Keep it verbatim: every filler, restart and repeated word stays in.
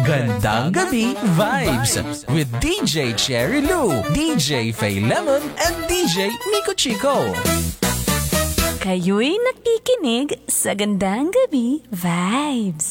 Gandang Gabi Vibes with D J Cherry Lou, D J Faye Lemon, and D J Nico Chico. Kayo'y nakikinig sa Gandang Gabi Vibes.